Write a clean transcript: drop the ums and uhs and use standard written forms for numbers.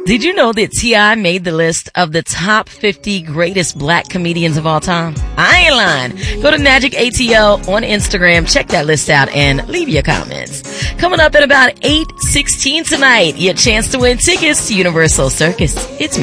Did you know that T.I. made the list of the top 50 greatest black comedians of all time? I ain't lying. Go to Magic ATL on Instagram, check that list out, and leave your comments. Coming up at about 8:16 tonight, your chance to win tickets to Universal Circus. It's